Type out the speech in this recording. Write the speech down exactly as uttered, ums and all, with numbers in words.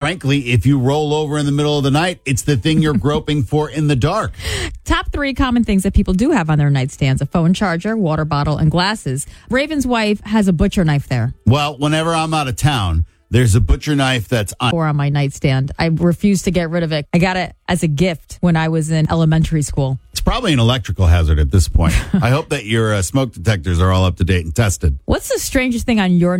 frankly, if you roll over in the middle of the night, it's the thing you're groping for in the dark. Top three common things that people do have on their nightstands: a phone charger, water bottle, and glasses. Raven's wife has a butcher knife there. Well, whenever I'm out of town, there's a butcher knife that's on. Or on my nightstand. I refuse to get rid of it. I got it as a gift when I was in elementary school. It's probably an electrical hazard at this point. I hope that your uh, smoke detectors are all up to date and tested. What's the strangest thing on your